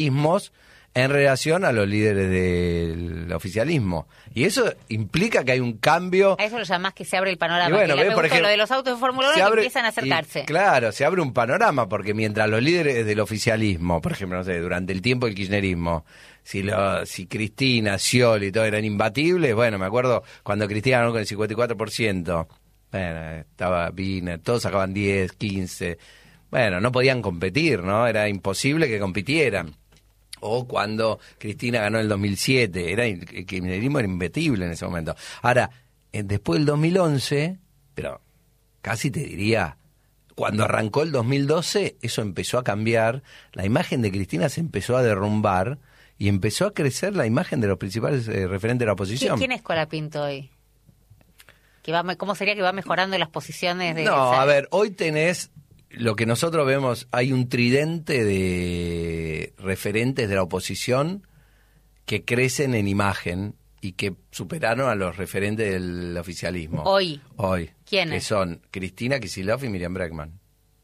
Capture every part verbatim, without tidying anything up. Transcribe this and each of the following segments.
ismos en relación a los líderes del oficialismo. Y eso implica que hay un cambio. A eso lo llamás que se abre el panorama. Y bueno, que ve, me por gustó ejemplo, lo de los autos de Fórmula uno que abre, empiezan a acercarse. Y, claro, se abre un panorama, porque mientras los líderes del oficialismo, por ejemplo, no sé, durante el tiempo del kirchnerismo, si lo, si Cristina, Scioli y todo eran imbatibles, bueno, me acuerdo cuando Cristina ganó con el cincuenta y cuatro por ciento, bueno, estaba Wiener, todos sacaban diez, quince, bueno, no podían competir, ¿no? Era imposible que compitieran. O cuando Cristina ganó en el dos mil siete, era, el kirchnerismo era imbatible en ese momento. Ahora, eh, después del dos mil once, pero casi te diría, cuando arrancó el dos mil doce, eso empezó a cambiar, la imagen de Cristina se empezó a derrumbar y empezó a crecer la imagen de los principales eh, referentes de la oposición. ¿Quién es Colapinto hoy? ¿Que va, ¿Cómo sería que va mejorando las posiciones de...? No, esa... a ver, hoy tenés... Lo que nosotros vemos, hay un tridente de referentes de la oposición que crecen en imagen y que superaron a los referentes del oficialismo. Hoy. Hoy. ¿Quiénes? Que son Cristina Kicillof y Miriam Bregman.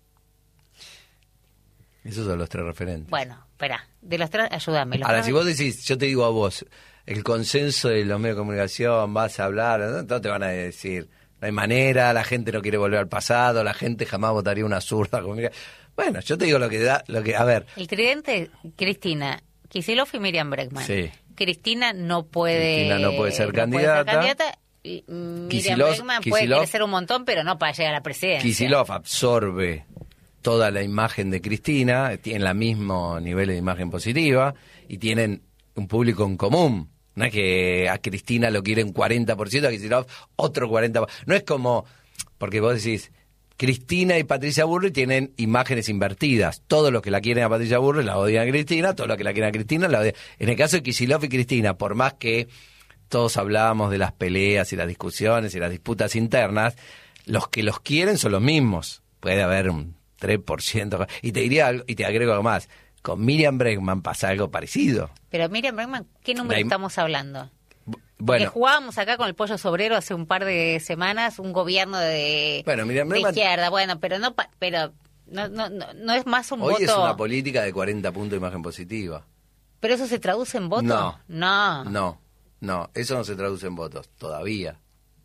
Esos son los tres referentes. Bueno, espera, de los tres, ayúdame. Los Ahora, tres... si vos decís, yo te digo a vos, el consenso de los medios de comunicación, vas a hablar, ¿no? Todos te van a decir... No hay manera, la gente no quiere volver al pasado, la gente jamás votaría una zurda. Bueno, yo te digo lo que da, lo que, a ver. El tridente, Cristina, Kicillof y Miriam Bregman. Sí. Cristina no puede, Cristina no puede ser no candidata. Puede ser candidata. Y Miriam Kicillof, Bregman Kicillof, puede crecer un montón, pero no para llegar a la presidencia. Kicillof absorbe toda la imagen de Cristina, tienen el mismo nivel de imagen positiva y tienen un público en común. No es que a Cristina lo quieren cuarenta por ciento, a Kicillof otro cuarenta por ciento. No es como, porque vos decís, Cristina y Patricia Bullrich tienen imágenes invertidas. Todos los que la quieren a Patricia Bullrich la odian a Cristina, todos los que la quieren a Cristina la odian. En el caso de Kicillof y Cristina, por más que todos hablábamos de las peleas y las discusiones y las disputas internas, los que los quieren son los mismos. Puede haber un tres por ciento. Y te diría algo, y te agrego algo más. Con Miriam Bregman pasa algo parecido. Pero Miriam Bregman, ¿qué número im- estamos hablando? Bueno, Porque jugábamos acá con el Pollo Sobrero hace un par de semanas, un gobierno de, Bueno, Miriam de Bregman- izquierda, bueno, pero no pa- pero no, no, no, no es más un hoy voto... es una política de cuarenta puntos de imagen positiva. ¿Pero eso se traduce en voto? No. No. No, no, eso no se traduce en votos, todavía.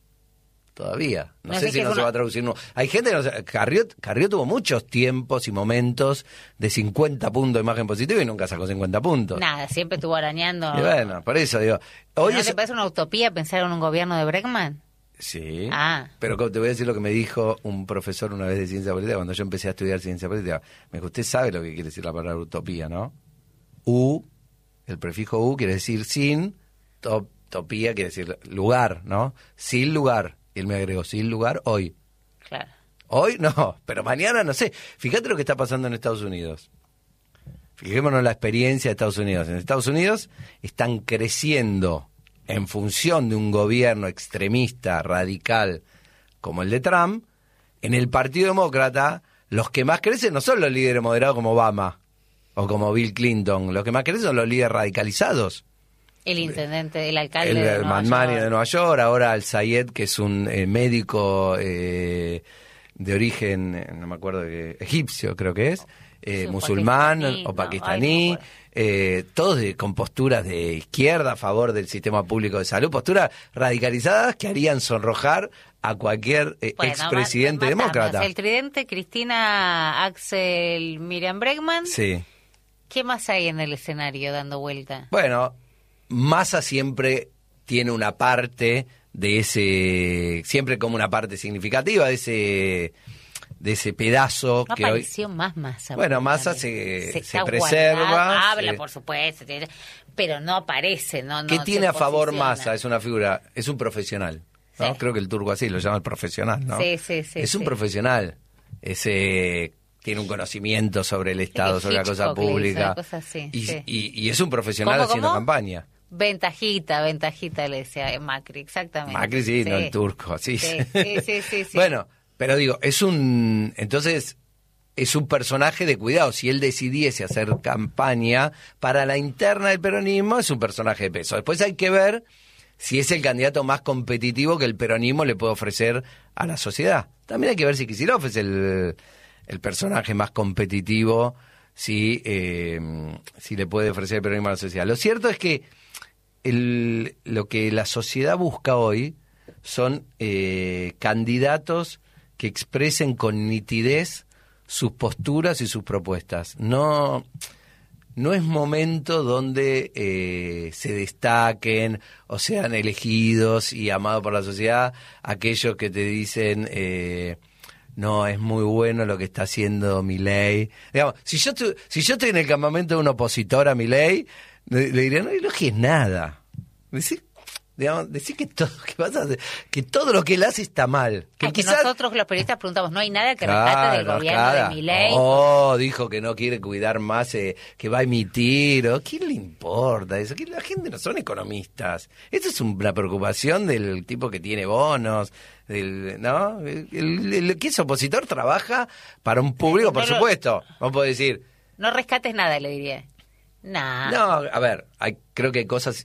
Todavía. No, No sé sé si qué no es se una- va a traducir. No. Hay gente que no se... Carrió, Carrió tuvo muchos tiempos y momentos de cincuenta puntos de imagen positiva y nunca sacó cincuenta puntos. Nada, siempre estuvo arañando. Y bueno, por eso digo... Hoy ¿No es... te parece una utopía pensar en un gobierno de Bregman? Sí, Ah. pero te voy a decir lo que me dijo un profesor una vez de ciencia política cuando yo empecé a estudiar ciencia política. Me dijo, usted sabe lo que quiere decir la palabra utopía, ¿no? U, el prefijo U quiere decir sin, to- utopía quiere decir lugar, ¿no? Sin lugar. Y él me agregó, sin lugar, hoy. Claro. Hoy no, pero mañana no sé. Fíjate lo que está pasando en Estados Unidos. Fijémonos en la experiencia de Estados Unidos. En Estados Unidos están creciendo en función de un gobierno extremista, radical, como el de Trump. En el Partido Demócrata, los que más crecen no son los líderes moderados como Obama o como Bill Clinton. Los que más crecen son los líderes radicalizados. El intendente, el alcalde El, de el Nueva Manmani York. de Nueva York, ahora Al Sayed, que es un eh, médico eh, de origen, eh, no me acuerdo, de, egipcio creo que es, eh, Sí, musulmán pakistaní, o no, pakistaní, ay, no me acuerdo. eh, todos de, con posturas de izquierda a favor del sistema público de salud, posturas radicalizadas que harían sonrojar a cualquier eh, Bueno, expresidente ma- matamos. demócrata. El tridente, Cristina, Axel, Miriam Bregman. Sí. ¿Qué más hay en el escenario dando vuelta? Bueno, Massa siempre tiene una parte de ese, siempre como una parte significativa de ese, de ese pedazo No que hoy. apareció más Massa. Bueno, porque Massa también se- se está preserva, guardado, habla, se- por supuesto, tiene- pero no aparece, no, no ¿Qué se tiene a favor posiciona. Massa? Es una figura, es un profesional, ¿no? Sí. Creo que el turco así lo llama el profesional, ¿no? Sí, sí, sí, Es un sí. profesional, ese tiene un conocimiento sobre el Estado, que sobre la cosa Hitchcock le hizo pública, una cosa así, y, sí. y- y es un profesional ¿Cómo, haciendo cómo? campaña. Ventajita, ventajita le decía Macri, exactamente. Macri sí, no el turco, sí. Sí, sí, sí, sí, sí. Bueno, pero digo, es un, entonces, es un personaje de cuidado. Si él decidiese hacer campaña para la interna del peronismo, es un personaje de peso. Después hay que ver si es el candidato más competitivo que el peronismo le puede ofrecer a la sociedad. También hay que ver si Kicillof es el, el personaje más competitivo si, eh, si le puede ofrecer el peronismo a la sociedad. Lo cierto es que el, lo que la sociedad busca hoy son eh, candidatos que expresen con nitidez sus posturas y sus propuestas. No, no es momento donde eh, se destaquen o sean elegidos y amados por la sociedad aquellos que te dicen eh, no, es muy bueno lo que está haciendo Milei. Digamos, si yo tu, si yo estoy en el campamento de un opositor a Milei, le, le diría, no elogies nada. Decir, digamos, decir que todo que vas a hacer, que todo lo que él hace está mal. Que, Ay, quizás, que nosotros los periodistas preguntamos, no hay nada que claro, rescate del gobierno claro. de Milei. Oh, dijo que no quiere cuidar más, eh, que va a emitir. ¿O ¿quién le importa eso? Que la gente no son economistas. Esto es una preocupación del tipo que tiene bonos, del, ¿no? El, el, el que es opositor trabaja para un público, No por lo- supuesto. Vamos a decir, No rescates nada, le diría. Nah. no, a ver, hay, creo que hay cosas.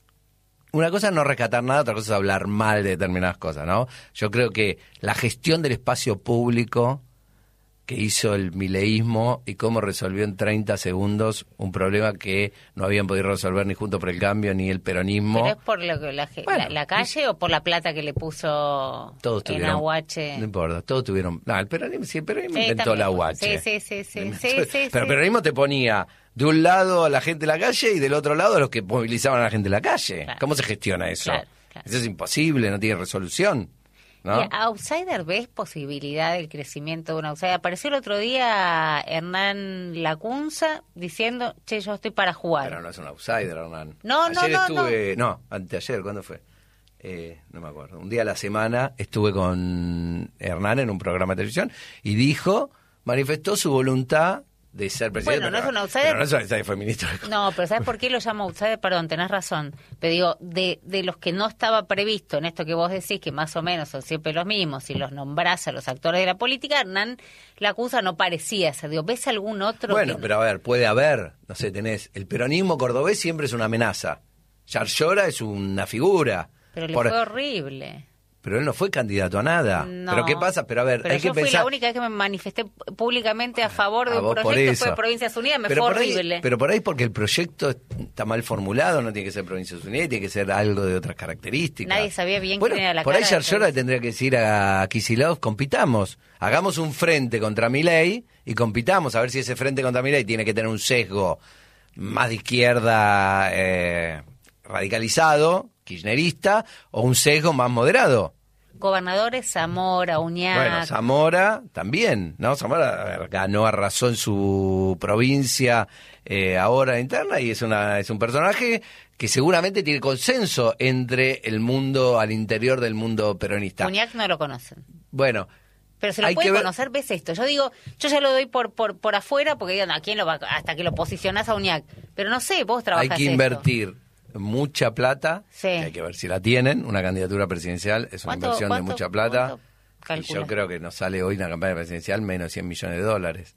Una cosa es no rescatar nada, otra cosa es hablar mal de determinadas cosas, ¿no? Yo creo que la gestión del espacio público que hizo el mileísmo y cómo resolvió en treinta segundos un problema que no habían podido resolver ni Juntos por el Cambio ni el peronismo. ¿Pero es por lo que la, ge- Bueno, la, la calle o por la plata que le puso Todos en tuvieron. Aguache? No importa, todos tuvieron. No, el peronismo, sí, el peronismo Sí, inventó también. la Aguache. Sí, sí, sí, sí, Inventó- sí, sí, Pero sí. el peronismo te ponía de un lado a la gente en la calle y del otro lado a los que movilizaban a la gente en la calle. Claro. ¿Cómo se gestiona eso? Claro, claro. Eso es imposible, no tiene resolución, ¿no? ¿Y outsider ves posibilidad del crecimiento de un outsider? Apareció el otro día Hernán Lacunza diciendo, che, yo estoy para jugar. Pero no es un outsider, Hernán. No, no, Ayer no, estuve, no. anteayer, ¿cuándo fue? Eh, no me acuerdo. Un día a la semana estuve con Hernán en un programa de televisión y dijo, manifestó su voluntad de ser presidente. Bueno, no pero- es un outsider. Pero no es un outsider, fue ministro de No, pero ¿sabes por qué lo llamo outsider? Perdón, tenés razón. Pero digo, de, de los que no estaba previsto en esto que vos decís, que más o menos son siempre los mismos, si los nombrás a los actores de la política, Hernán Lacunza no parecía ser. Digo, ¿ves algún otro? Bueno, que- pero a ver, puede haber, no sé, tenés, el peronismo cordobés siempre es una amenaza. Yarlora es una figura. Pero le Por- fue horrible. Pero él no fue candidato a nada. No. Pero ¿qué pasa? Pero a ver, Pero hay yo que fui pensar... la única vez que me manifesté públicamente a favor de A un vos por proyecto, eso. fue de Provincias Unidas, me pero fue por ahí- horrible. pero por ahí porque el proyecto está mal formulado, no tiene que ser Provincias Unidas, tiene que ser algo de otras características. Nadie sabía bien Bueno, quién era la por cara ahí de Yarlora Provincias. tendría que decir a Kicillof, compitamos, hagamos un frente contra Milei y compitamos a ver si ese frente contra Milei tiene que tener un sesgo más de izquierda eh, radicalizado, kirchnerista, o un sesgo más moderado. Gobernadores, Zamora, Uñac. Bueno, Zamora también, ¿no? Zamora a ver, ganó, arrasó en su provincia eh, ahora interna y es una es un personaje que seguramente tiene consenso entre el mundo, al interior del mundo peronista. Uñac no lo conocen. Bueno, Pero se lo hay puede que ver- conocer, ves esto. Yo digo, yo ya lo doy por por por afuera porque digan, ¿a quién lo va a- hasta que lo posicionás a Uñac? Pero no sé, vos hay trabajás que esto. invertir mucha plata, Sí. que hay que ver si la tienen, una candidatura presidencial es una ¿Cuánto- inversión de cuánto- mucha plata. cuánto Y calcula? yo creo que nos sale hoy una campaña presidencial menos de cien millones de dólares.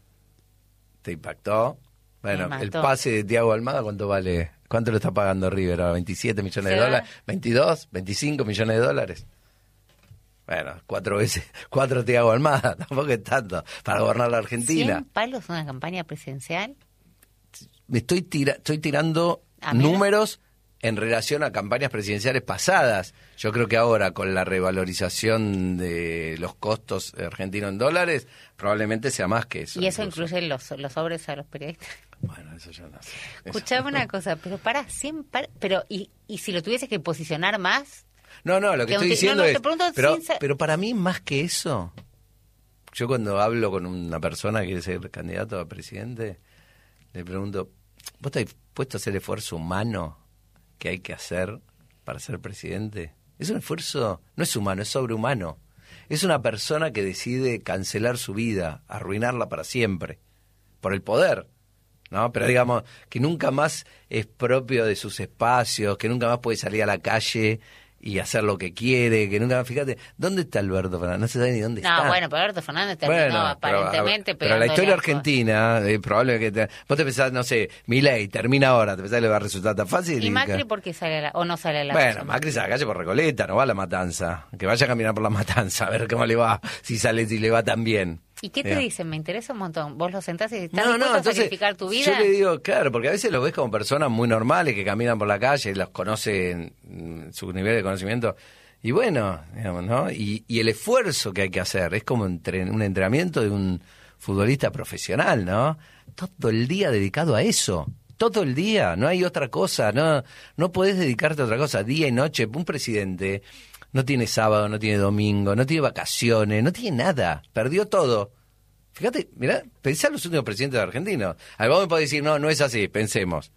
¿Te impactó? Bueno, Me el mató. pase de Thiago Almada, ¿cuánto vale? ¿Cuánto lo está pagando River ahora? ¿veintisiete millones de ¿Se va? dólares? ¿veintidós? ¿veinticinco millones de dólares? Bueno, cuatro veces, cuatro Thiago Almada, tampoco es tanto, para gobernar la Argentina. ¿cien palos una campaña presidencial? Me estoy, tira, estoy tirando ¿A menos? números en relación a campañas presidenciales pasadas. Yo creo que ahora, con la revalorización de los costos argentinos en dólares, probablemente sea más que eso. ¿Y eso incluso. incluye los, los sobres a los periodistas? Bueno, eso yo no sé. Eso- Escuchame una cosa, pero para cien par- pero y, y si lo tuvieses que posicionar más, No, no, lo que Que estoy te- diciendo no, no, es... te pregunto Pero, sin ser- pero para mí, más que eso, yo cuando hablo con una persona que quiere ser candidato a presidente, le pregunto, ¿vos estás dispuesto a hacer el esfuerzo humano que hay que hacer para ser presidente? Es un esfuerzo, no es humano, es sobrehumano. Es una persona que decide cancelar su vida, arruinarla para siempre, por el poder, ¿no? Pero digamos, que nunca más es propio de sus espacios, que nunca más puede salir a la calle y hacer lo que quiere, que nunca más, fíjate, ¿dónde está Alberto Fernández? No se sabe ni dónde no, está. bueno, pero Alberto Fernández terminó Bueno, pero, aparentemente pero la pegándole historia a- argentina, es probable que te, vos te pensás, no sé, Milei termina ahora, te pensás que le va a resultar tan fácil. ¿Y y Macri que- por qué sale a la, o no sale a la bueno, calle? Macri sale a la calle por Recoleta, no va a la Matanza. Que vaya a caminar por la Matanza, a ver cómo le va, si sale, si le va tan bien. ¿Y qué te Mira. dicen? Me interesa un montón. Vos los sentás y estás No, dispuesto no, a entonces sacrificar tu vida. yo le digo, claro, porque a veces los ves como personas muy normales que caminan por la calle, los conocen, mm, su nivel de conocimiento, y bueno, digamos, ¿no? Y, y el esfuerzo que hay que hacer, es como entre, un entrenamiento de un futbolista profesional, ¿no? Todo el día dedicado a eso, todo el día, no hay otra cosa, no, no podés dedicarte a otra cosa, día y noche. Un presidente no tiene sábado, no tiene domingo, no tiene vacaciones, no tiene nada, perdió todo. Fíjate, mirá, pensá en los últimos presidentes de Argentina. A ver, vos me podés decir, no, no es así, pensemos.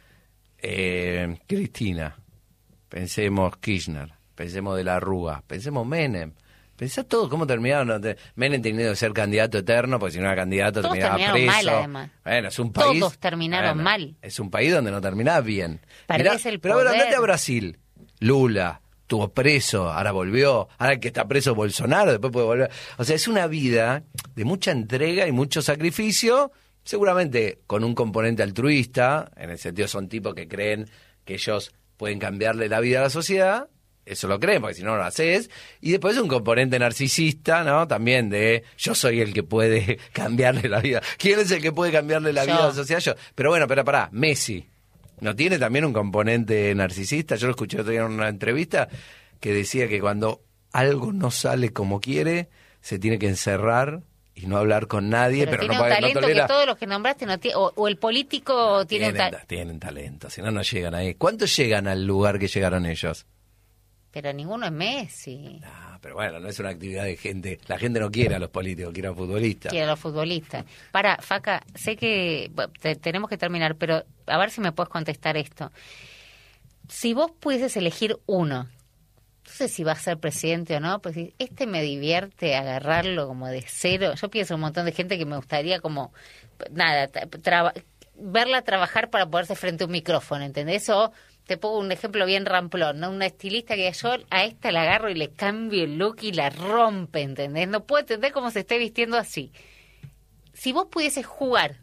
Eh, Cristina, pensemos Kirchner, pensemos de la Rúa, pensemos Menem. Pensá todo cómo terminaron. Menem teniendo que ser candidato eterno, porque si no era candidato Todos terminaba terminaron preso. mal, además. Bueno, es un país. Todos terminaron bueno, mal. Es un país donde no terminás bien. Perdés Mirá, el pero ahora poder. andate a Brasil. Lula estuvo preso, ahora volvió, ahora el que está preso Bolsonaro, después puede volver. O sea, es una vida de mucha entrega y mucho sacrificio, seguramente con un componente altruista, en el sentido son tipos que creen que ellos pueden cambiarle la vida a la sociedad, eso lo creen, porque si no, no lo haces, y después un componente narcisista, ¿no? También de yo soy el que puede cambiarle la vida. ¿Quién es el que puede cambiarle la Yo. vida a la sociedad? Yo. Pero bueno, pero pará, Messi. ¿No tiene también un componente narcisista? Yo lo escuché otro día en una entrevista que decía que cuando algo no sale como quiere, se tiene que encerrar y no hablar con nadie, pero, pero tiene no, un puede- no talento tolera... que todos los que nombraste no tiene, o, o el político tiene un tienen, talento. ta- tienen talento, si no, no llegan ahí. ¿Cuántos llegan al lugar que llegaron ellos? Pero ninguno es Messi. Ah, pero bueno, no es una actividad de gente. La gente no quiere a los políticos, quiere a los futbolistas. Que a los futbolistas. Para, Faca, sé que bueno, te- tenemos que terminar, pero a ver si me puedes contestar esto. Si vos pudieses elegir uno, no sé si va a ser presidente o no, pues si este me divierte agarrarlo como de cero. Yo pienso un montón de gente que me gustaría como, nada, tra- traba- verla trabajar para ponerse frente a un micrófono, ¿entendés? O te pongo un ejemplo bien ramplón, ¿no? Una estilista que yo a esta la agarro y le cambio el look y la rompe, ¿entendés? No puedo entender cómo se esté vistiendo así. Si vos pudieses jugar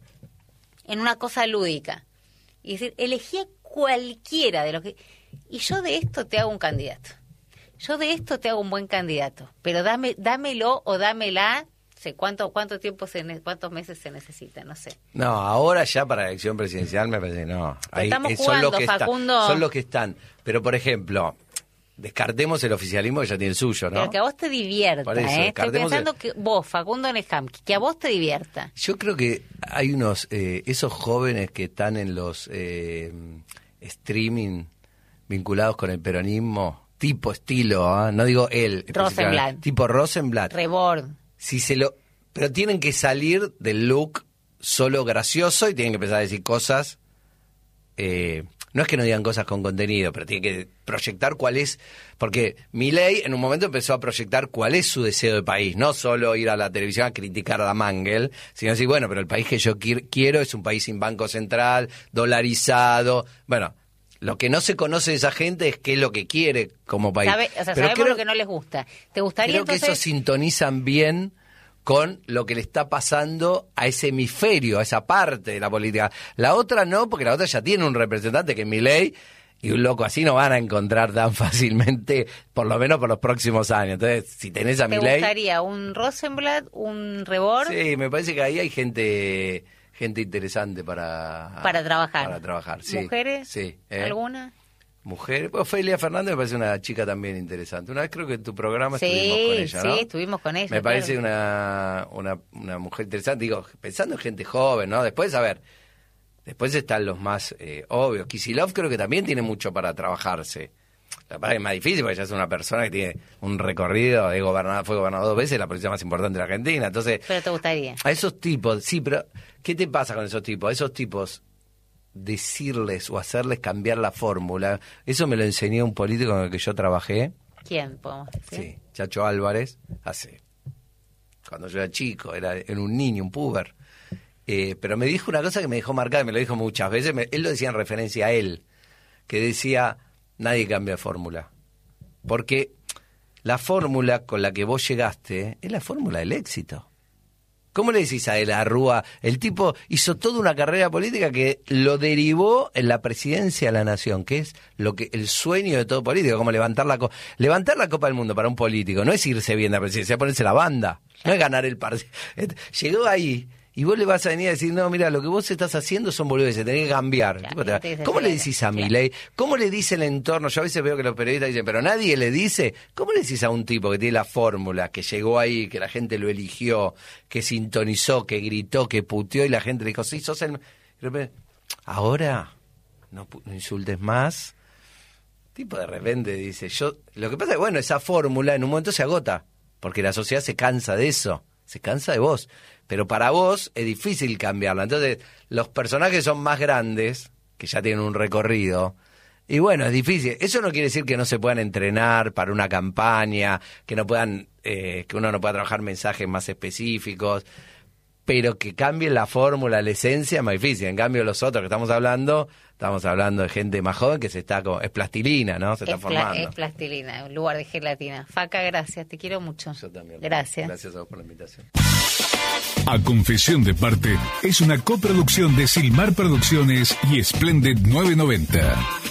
en una cosa lúdica y decir, elegí a cualquiera de los que... Y yo de esto te hago un candidato. Yo de esto te hago un buen candidato. Pero dame, dámelo o dámela... sé cuánto cuánto tiempo se ne- cuántos meses se necesita, no sé. No, ahora ya para la elección presidencial me parece que no. Ahí, estamos eh, son jugando, los que está- Facundo. son los que están. Pero, por ejemplo, descartemos el oficialismo que ya tiene el suyo, ¿no? Pero que a vos te divierta, Por eso, ¿eh? Estoy descartemos pensando el- que vos, Facundo Neham, que a vos te divierta. Yo creo que hay unos, eh, esos jóvenes que están en los eh, streaming vinculados con el peronismo, tipo estilo, ¿ah? No digo él, Rosenblatt. tipo Rosenblatt. Rebord. Si se lo, pero tienen que salir del look solo gracioso y tienen que empezar a decir cosas. Eh, no es que no digan cosas con contenido, pero tienen que proyectar cuál es, porque Milei en un momento empezó a proyectar cuál es su deseo de país, no solo ir a la televisión a criticar a la Mangel, sino decir, bueno, pero el país que yo qui- quiero es un país sin banco central, dolarizado, bueno. Lo que no se conoce de esa gente es qué es lo que quiere como país. Sabe, o sea, Pero sabemos creo- lo que no les gusta. ¿Te gustaría Creo que entonces...? eso sintonizan bien con lo que le está pasando a ese hemisferio, a esa parte de la política. La otra no, porque la otra ya tiene un representante que es Milei, y un loco así no van a encontrar tan fácilmente, por lo menos por los próximos años. Entonces, si tenés a ¿Te Milei... gustaría un Rosenblatt, un Rebord? Sí, me parece que ahí hay gente gente interesante para... Para trabajar. Para trabajar, sí. ¿Mujeres? Sí. ¿eh? ¿Alguna? Mujer, Ofelia Fernández me parece una chica también interesante. Una vez creo que en tu programa Sí, estuvimos con ella, sí, ¿no? estuvimos con ella. Me parece claro. una, una, una mujer interesante, digo, pensando en gente joven, ¿no? Después, a ver, después están los más eh, obvios. Kicillof creo que también tiene mucho para trabajarse. La verdad que es más difícil porque ella es una persona que tiene un recorrido, de gobernador, fue gobernador dos veces, la policía más importante de la Argentina. Entonces, Pero te gustaría. a esos tipos, sí, pero ¿qué te pasa con esos tipos? A esos tipos, decirles o hacerles cambiar la fórmula, eso me lo enseñó un político con el que yo trabajé. ¿Quién podemos decir? Sí, Chacho Álvarez, hace, cuando yo era chico, era, era un niño, un puber. Eh, pero me dijo una cosa que me dejó marcada, me lo dijo muchas veces, me- él lo decía en referencia a él, que decía, nadie cambia fórmula. Porque la fórmula con la que vos llegaste es la fórmula del éxito. ¿Cómo le decís a De la Rúa? El tipo hizo toda una carrera política que lo derivó en la presidencia de la nación, que es lo que el sueño de todo político, como levantar la co- levantar la Copa del Mundo para un político, no es irse bien a la presidencia, es ponerse la banda, no es ganar el partido. Llegó ahí y vos le vas a venir a decir, no, mira, lo que vos estás haciendo son boludeces, tenés que cambiar. Claro, Tipo, te va- te dice ¿Cómo le claro, decís a claro. Milei? ¿Cómo le dice el entorno? Yo a veces veo que los periodistas dicen, pero nadie le dice. ¿Cómo le decís a un tipo que tiene la fórmula, que llegó ahí, que la gente lo eligió, que sintonizó, que gritó, que puteó y la gente le dijo, sí, sos el... Y de repente, ahora no, pu- no insultes más. Tipo de repente dice, yo... Lo que pasa es que, bueno, esa fórmula en un momento se agota, porque la sociedad se cansa de eso, se cansa de vos. Pero para vos es difícil cambiarla. Entonces, los personajes son más grandes, que ya tienen un recorrido, y bueno, es difícil. Eso no quiere decir que no se puedan entrenar para una campaña, que no puedan, eh, que uno no pueda trabajar mensajes más específicos, pero que cambie la fórmula, la esencia, es más difícil. En cambio, los otros que estamos hablando, estamos hablando de gente más joven que se está como, es plastilina, ¿no? Se está Es, pla- formando. es plastilina, en lugar de gelatina. Faca, gracias, te quiero mucho. Yo también. Gracias. Gracias a vos por la invitación. A Confesión de Parte es una coproducción de Silmar Producciones y Splendid novecientos noventa.